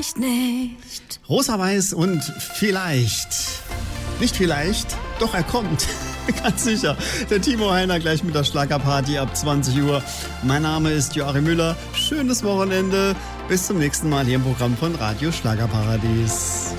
vielleicht nicht. Rosa-Weiß und vielleicht. Nicht vielleicht, doch er kommt. Ganz sicher. Der Timo Heiner gleich mit der Schlagerparty ab 20 Uhr. Mein Name ist Joachim Müller. Schönes Wochenende. Bis zum nächsten Mal hier im Programm von Radio Schlagerparadies.